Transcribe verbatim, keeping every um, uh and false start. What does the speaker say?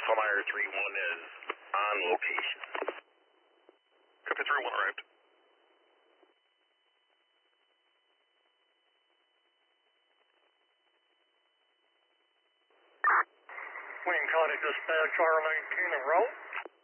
Flyer three one is on location. Copy three one arrived. Wayne County Dispatch, R nineteen en route.